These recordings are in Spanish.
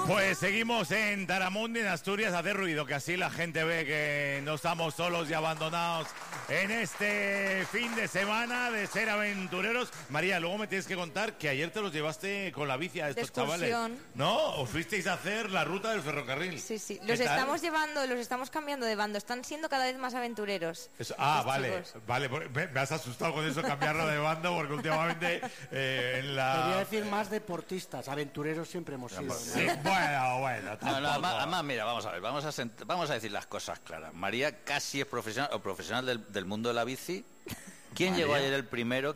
Pues seguimos en Taramundi, en Asturias, a hacer ruido, que así la gente ve que no estamos solos y abandonados en este fin de semana de ser aventureros. María, luego me tienes que contar que ayer te los llevaste con la bici a estos chavales, ¿no? Os fuisteis a hacer la ruta del ferrocarril. Sí, sí. Los estamos llevando, los estamos cambiando de bando. Están siendo cada vez más aventureros. Vale, chicos. Vale. Me has asustado con eso, cambiarlo de bando, porque últimamente en la... Quería decir más deportistas, aventureros siempre hemos sido. Sí, bueno. Además, mira, vamos a ver, vamos a decir las cosas claras. María casi es profesional del mundo de la bici. ¿Quién llegó ayer el primero?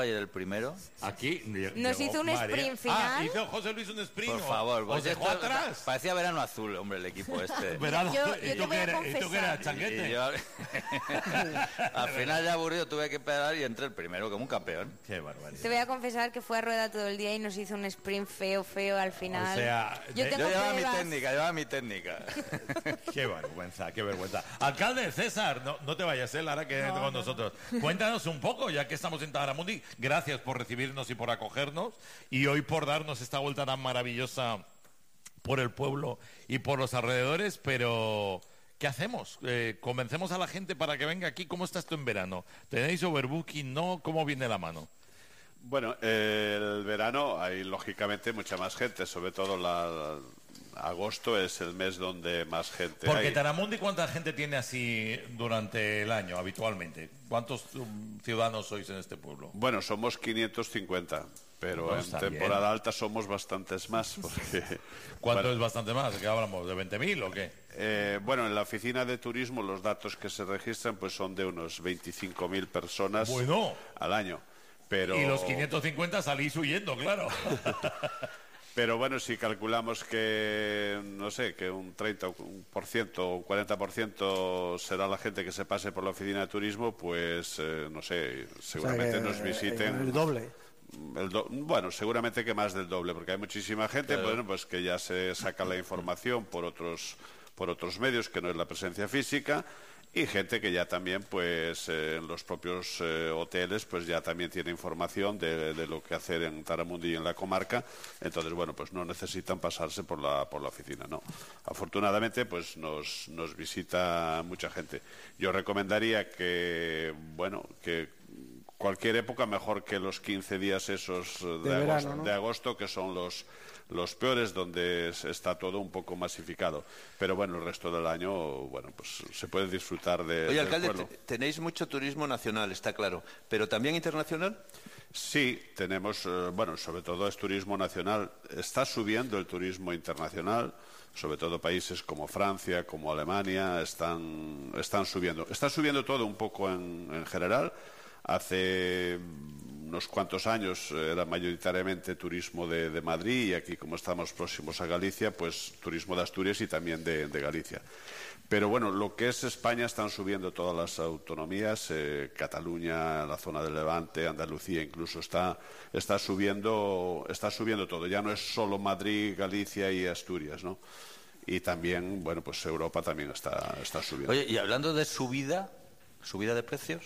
Aquí nos hizo un sprint final. Hizo José Luis un sprint. Por favor, ¿os dejó atrás? Parecía verano azul, hombre, el equipo este. ¿Y tú qué eras, changuete? Al final, ya aburrido, tuve que pedalear y entré el primero como un campeón. Qué barbaridad. Te voy a confesar que fue a rueda todo el día y nos hizo un sprint feo al final. O sea, yo llevaba mi técnica. Qué vergüenza. Alcalde César, no te vayas, Lara, que con nosotros. Cuéntanos un poco, ya que estamos en Taramundi. Gracias por recibirnos y por acogernos, y hoy por darnos esta vuelta tan maravillosa por el pueblo y por los alrededores. Pero ¿qué hacemos? ¿Convencemos a la gente para que venga aquí? ¿Cómo está esto en verano? ¿Tenéis overbooking? ¿No? ¿Cómo viene la mano? Bueno, el verano hay lógicamente mucha más gente, sobre todo agosto es el mes donde más gente Porque hay. Taramundi, ¿cuánta gente tiene así durante el año habitualmente? ¿Cuántos ciudadanos sois en este pueblo? Bueno, somos 550, pero en temporada alta somos bastantes más. ¿Cuánto es bastante más? ¿Qué hablamos? ¿De 20.000 o qué? Bueno, en la oficina de turismo los datos que se registran pues son de unos 25.000 personas al año. Pero... Y los 550 salís huyendo, claro. Pero bueno, si calculamos que, no sé, que un 30% o un 40% será la gente que se pase por la oficina de turismo, pues, no sé, seguramente nos visiten... El doble. Bueno, seguramente que más del doble, porque hay muchísima gente, bueno, pues que ya se saca la información por otros medios, que no es la presencia física, y gente que ya también, pues, en los propios hoteles, pues ya también tiene información de lo que hacer en Taramundi y en la comarca. Entonces, bueno, pues no necesitan pasarse por la oficina, ¿no? Afortunadamente, pues nos visita mucha gente. Yo recomendaría que, bueno, que cualquier época mejor que los 15 días esos de agosto, que son los peores, donde está todo un poco masificado. Pero bueno, el resto del año, bueno, pues se puede disfrutar de... Oye, alcalde, tenéis mucho turismo nacional, está claro, pero ¿también internacional? Sí, tenemos, bueno, sobre todo es turismo nacional. Está subiendo el turismo internacional, sobre todo países como Francia, como Alemania, están subiendo. Está subiendo todo un poco en general. Hace unos cuantos años era mayoritariamente turismo de Madrid, y aquí, como estamos próximos a Galicia, pues turismo de Asturias y también de Galicia. Pero bueno, lo que es España están subiendo todas las autonomías, Cataluña, la zona del Levante, Andalucía incluso está subiendo todo. Ya no es solo Madrid, Galicia y Asturias, ¿no? Y también, bueno, pues Europa también está subiendo. Oye, y hablando de subida de precios...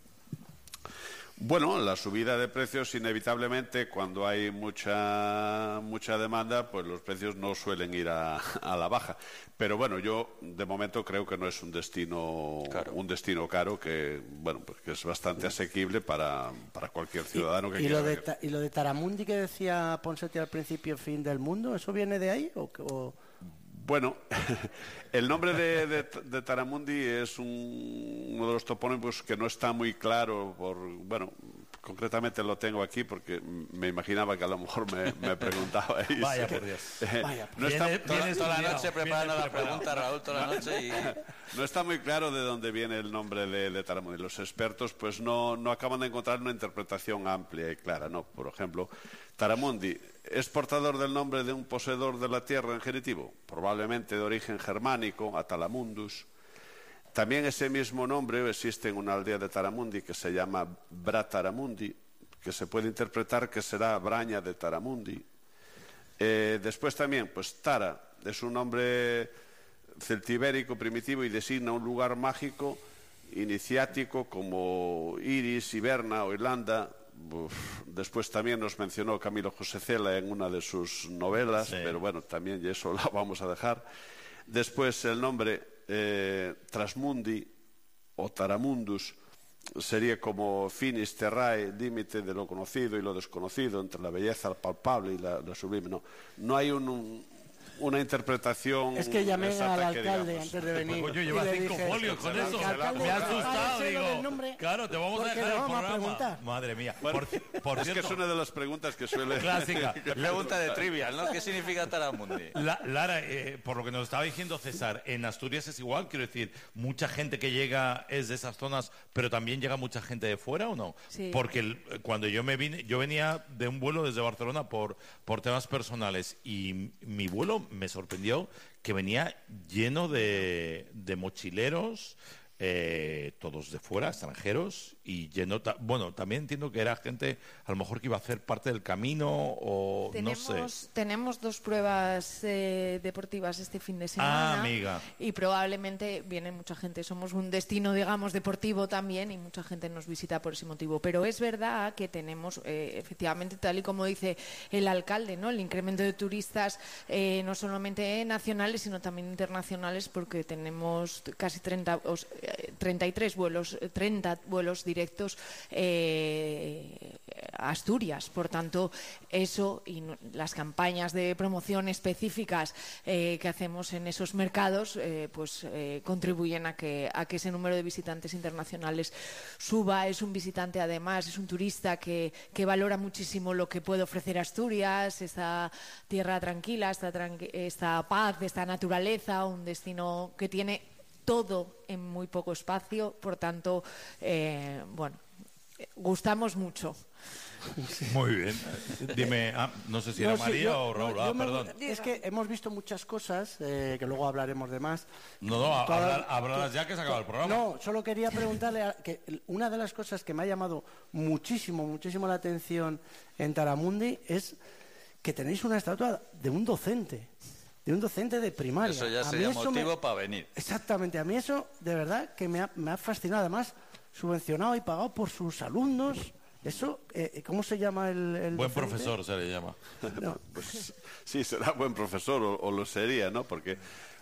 Bueno, la subida de precios, inevitablemente, cuando hay mucha demanda, pues los precios no suelen ir a la baja. Pero bueno, yo de momento creo que no es un destino caro, que bueno, pues que es bastante asequible para cualquier ciudadano que quiera venir. ¿Y lo de Taramundi que decía Ponseti al principio, fin del mundo, eso viene de ahí o... Bueno, el nombre de Taramundi es uno de los topónimos que no está muy claro. Bueno, concretamente lo tengo aquí porque me imaginaba que a lo mejor me preguntabais. Vaya por Dios. Vienes toda la noche preparando la pregunta, Raúl, toda la noche y... No está muy claro de dónde viene el nombre de Taramundi. Los expertos pues no acaban de encontrar una interpretación amplia y clara, ¿no? Por ejemplo, Taramundi es portador del nombre de un poseedor de la tierra en genitivo, probablemente de origen germánico, Atalamundus. También ese mismo nombre existe en una aldea de Taramundi que se llama Brataramundi, que se puede interpretar que será Braña de Taramundi. Después también, pues Tara es un nombre celtibérico primitivo y designa un lugar mágico iniciático como Iris, Hiberna o Irlanda, Después también nos mencionó Camilo José Cela en una de sus novelas, Sí. pero bueno, también y eso la vamos a dejar. Después el nombre Trasmundi o Taramundus sería como finis terrae, límite de lo conocido y lo desconocido, entre la belleza palpable y la sublime. No hay una interpretación. Es que llamé exacta al que alcalde digamos. antes de venir. Coño, y lleva le 5 dije, folios con eso. alcalde, Me ha asustado, prepárese lo del digo. nombre, Claro, te vamos a porque dejar le el vamos a programa. preguntar. Madre mía. Bueno, Por es que cierto, es una de las preguntas que suele... clásica. Pregunta de trivial, ¿no? ¿Qué significa Taramundi? Lara, por lo que nos estaba diciendo César, en Asturias es igual, quiero decir, mucha gente que llega es de esas zonas, pero también llega mucha gente de fuera, ¿o no? Sí. Porque cuando yo venía de un vuelo desde Barcelona por temas personales y mi vuelo me sorprendió que venía lleno de mochileros, todos de fuera, extranjeros, y lleno, bueno, también entiendo que era gente a lo mejor que iba a hacer parte del camino o no sé. Tenemos 2 pruebas deportivas este fin de semana. Amiga. Y probablemente viene mucha gente. Somos un destino, digamos, deportivo también y mucha gente nos visita por ese motivo. Pero es verdad que tenemos, efectivamente, tal y como dice el alcalde, ¿no? El incremento de turistas no solamente nacionales, sino también internacionales, porque tenemos casi 33 vuelos, 30 vuelos directos a Asturias. Por tanto, eso y las campañas de promoción específicas que hacemos en esos mercados contribuyen a que ese número de visitantes internacionales suba. Es un visitante, además, es un turista que valora muchísimo lo que puede ofrecer Asturias, esta tierra tranquila, esta paz, esta naturaleza, un destino que tiene todo en muy poco espacio. Por tanto, gustamos mucho. Muy bien. Dime, no sé si era No, sí, María o Raúl. Perdón. Es que hemos visto muchas cosas, que luego hablaremos de más. Hablarás ya que se acaba el programa. No, solo quería preguntarle que una de las cosas que me ha llamado muchísimo la atención en Taramundi es que tenéis una estatua de un docente de primaria. Eso ya A mí sería motivo para venir. Exactamente, a mí eso de verdad que me ha fascinado, además subvencionado y pagado por sus alumnos. Eso, ¿cómo se llama el Buen docente? profesor se le llama. No. Pues sí, será buen profesor o lo sería, ¿no? Porque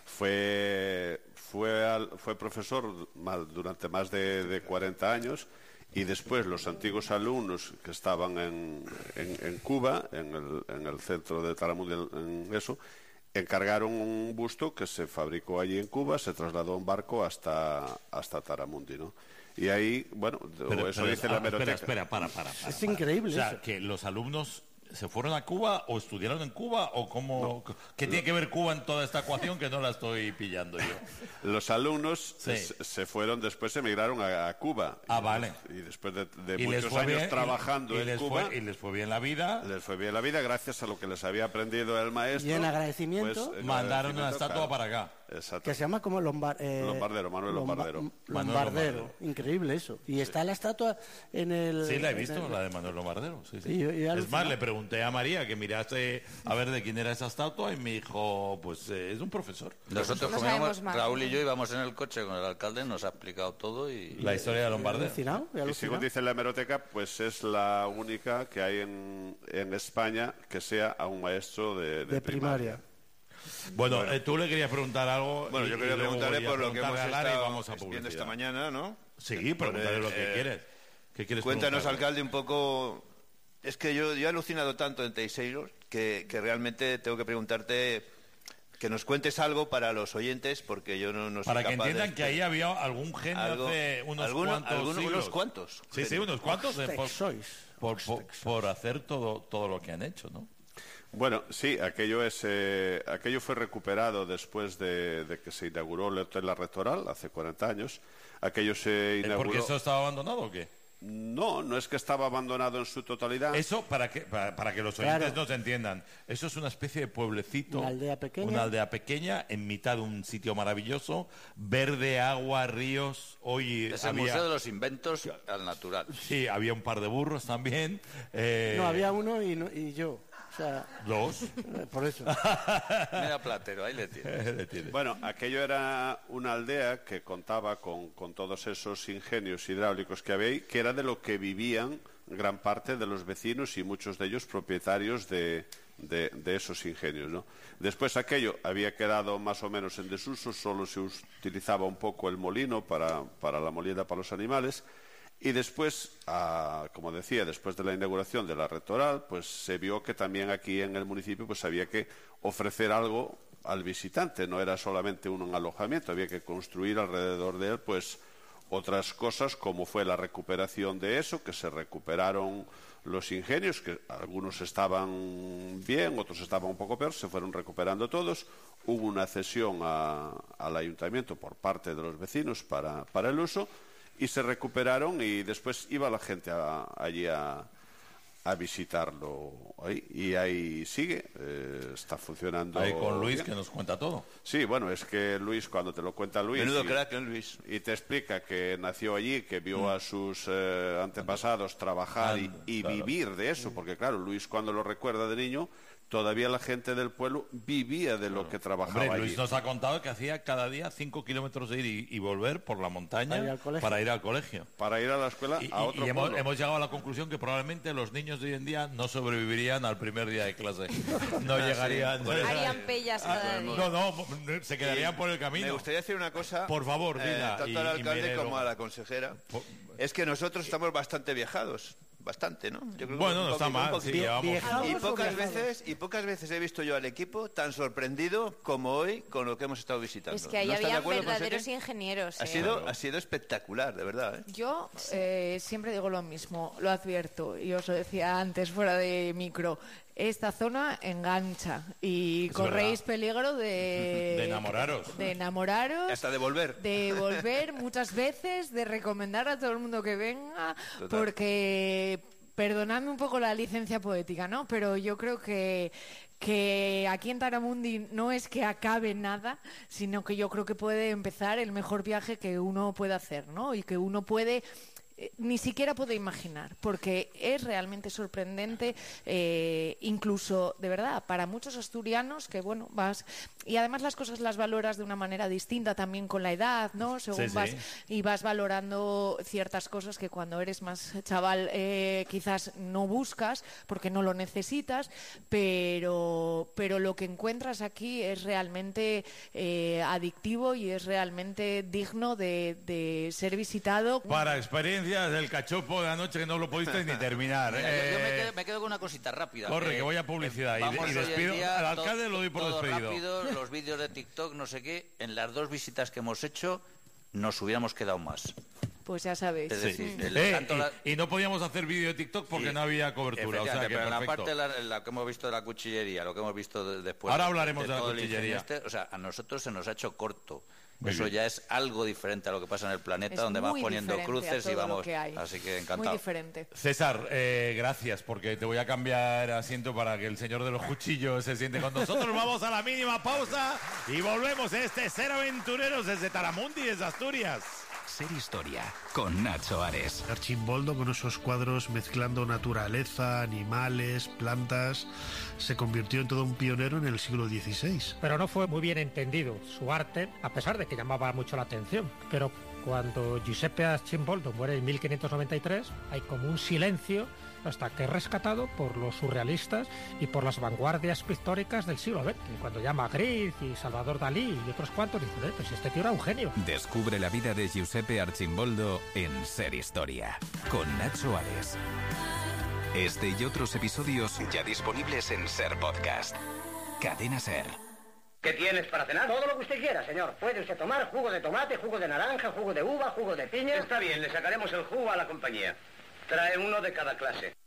fue profesor durante más de 40 años y después los antiguos alumnos que estaban en Cuba, en el centro de Taramundi, en eso, encargaron un busto que se fabricó allí en Cuba, se trasladó en barco hasta Taramundi, ¿no? Y ahí, bueno, eso dice la hemeroteca. Espera, para. Es increíble O sea, eso. que los alumnos se fueron a Cuba o estudiaron en Cuba o cómo... ¿Qué tiene que ver Cuba en toda esta ecuación que no la estoy pillando yo? Los alumnos Sí. se fueron, después emigraron a Cuba. Vale. Y después de Y les muchos fue años bien, trabajando en Cuba... y les fue bien la vida. Les fue bien la vida gracias a lo que les había aprendido el maestro. Y en agradecimiento, en Mandaron una agradecimiento, estatua claro. para acá. Exacto. Que se llama como Lombardero, Manuel Lombardero. Lombardero, increíble eso. Y está la estatua en el... Sí, la he visto, la de Manuel Lombardero. Sí. Sí, yo he Es alucinado. más, le pregunté a María que mirase a ver de quién era esa estatua y me dijo, pues es un profesor. Nosotros, No como sabemos íbamos, más. Raúl y yo íbamos en el coche con el alcalde, nos ha explicado todo y... La historia de Lombardero. Alucinado, he Y alucinado. según dice la hemeroteca, pues es la única que hay en España que sea a un maestro de primaria. Bueno, tú le querías preguntar algo. Bueno, yo y quería luego preguntarle voy a por lo que hemos preguntarle a Lara y estado vamos a viendo publicidad. esta mañana, ¿no? Sí, pregúntale lo que quieres. ¿Qué quieres Cuéntanos, preguntarle? alcalde, un poco... Es que yo he alucinado tanto en Teixeiros que realmente tengo que preguntarte que nos cuentes algo para los oyentes, porque yo no soy Para que capaz entiendan de... que ahí había algún genio Algo- hace unos alguno- cuantos alguno- siglos. unos cuantos. Sí, unos cuantos. Sois. Por hacer todo lo que han hecho, ¿no? Bueno, sí, aquello fue recuperado después de que se inauguró el Hotel La Rectoral hace 40 años. Aquello se inauguró... ¿Porque eso estaba abandonado o qué? No es que estaba abandonado en su totalidad. Eso, para que los oyentes Claro. nos entiendan, eso es una especie de pueblecito, Una aldea pequeña. una aldea pequeña en mitad de un sitio maravilloso, verde, agua, ríos. Hoy Es el Museo de los Inventos al Natural. sí, había un par de burros también. No, había uno y yo. O sea, dos. por eso. Mira Platero, ahí le tienes. Le tiene. Bueno, aquello era una aldea que contaba con todos esos ingenios hidráulicos que había ahí, que era de lo que vivían gran parte de los vecinos y muchos de ellos propietarios de esos ingenios, ¿no? Después aquello había quedado más o menos en desuso, solo se utilizaba un poco el molino para la molienda para los animales, y después, como decía, después de la inauguración de la Rectoral, pues se vio que también aquí en el municipio pues había que ofrecer algo al visitante, no era solamente un alojamiento, había que construir alrededor de él pues otras cosas, como fue la recuperación de eso, que se recuperaron los ingenios, que algunos estaban bien, otros estaban un poco peor, se fueron recuperando todos. Hubo una cesión al ayuntamiento por parte de los vecinos para el uso, y se recuperaron, y después iba la gente allí a visitarlo. Y ahí sigue, está funcionando. Ahí con Luis, bien. Que nos cuenta todo. Sí, bueno, es que Luis, cuando te lo cuenta Luis... Menudo crack, Luis. Y te explica que nació allí, que vio a sus antepasados trabajar y claro. vivir de eso, porque claro, Luis cuando lo recuerda de niño, todavía la gente del pueblo vivía de lo que trabajaba. Hombre, allí. Luis nos ha contado que hacía cada día 5 kilómetros de ir y volver por la montaña para ir al colegio. Para ir a la escuela a otro pueblo. Hemos llegado a la conclusión que probablemente los niños de hoy en día no sobrevivirían al primer día de clase. No llegarían. Sí. Harían pellas cada día. No, se quedarían por el camino. Me gustaría decir una cosa. Por favor, diga. Tanto al alcalde como a la consejera. Es que nosotros estamos bastante viajados. Bastante, ¿no? Yo creo bueno, no está mal. Sí, y pocas veces he visto yo al equipo tan sorprendido como hoy con lo que hemos estado visitando. Es que ahí había verdaderos ingenieros. Ha sido espectacular, de verdad. Yo siempre digo lo mismo, lo advierto, y os lo decía antes fuera de micro. Esta zona engancha y corréis peligro de enamoraros. De enamoraros. Hasta de volver. De volver muchas veces, de recomendar a todo el mundo que venga. Total. Porque, perdonadme un poco la licencia poética, ¿no? Pero yo creo que aquí en Taramundi no es que acabe nada, sino que yo creo que puede empezar el mejor viaje que uno puede hacer, ¿no? Y que uno puede... ni siquiera puedo imaginar, porque es realmente sorprendente, incluso, de verdad, para muchos asturianos que, bueno, vas... Y además las cosas las valoras de una manera distinta también con la edad, ¿no? Según vas y vas valorando ciertas cosas que cuando eres más chaval quizás no buscas porque no lo necesitas, pero lo que encuentras aquí es realmente adictivo y es realmente digno de ser visitado. Para experiencias del cachopo de anoche que no lo pudisteis ni terminar. Yo me quedo con una cosita rápida. Corre, que voy a publicidad y despido. Al alcalde lo doy por despedido. Rápido, los vídeos de TikTok, no sé qué, en las 2 visitas que hemos hecho nos hubiéramos quedado más. Pues ya sabéis. Es decir, y no podíamos hacer vídeo de TikTok porque no había cobertura. O sea, que pero en la parte la que hemos visto de la cuchillería, lo que hemos visto después... Ahora hablaremos de la cuchillería. O sea, a nosotros se nos ha hecho corto. Eso ya es algo diferente a lo que pasa en el planeta, donde vas poniendo cruces y vamos... Así que encantado. Muy diferente. César, gracias, porque te voy a cambiar asiento para que el señor de los cuchillos se siente con nosotros. Vamos a la mínima pausa y volvemos. Ser Aventureros desde Taramundi, desde Asturias. Ser Historia, con Nacho Ares. Archimboldo, con esos cuadros mezclando naturaleza, animales, plantas, se convirtió en todo un pionero en el siglo XVI. Pero no fue muy bien entendido su arte, a pesar de que llamaba mucho la atención. Pero cuando Giuseppe Archimboldo muere en 1593, hay como un silencio hasta que es rescatado por los surrealistas y por las vanguardias pictóricas del siglo XX. Cuando ya Magritte y Salvador Dalí y otros cuantos dicen, pues este tío era un genio. Descubre la vida de Giuseppe Archimboldo en Ser Historia, con Nacho Ares. Este y otros episodios ya disponibles en Ser Podcast. Cadena Ser. ¿Qué tienes para cenar? Todo lo que usted quiera, señor. Puede usted tomar jugo de tomate, jugo de naranja, jugo de uva, jugo de piña. Está bien, le sacaremos el jugo a la compañía. Trae uno de cada clase.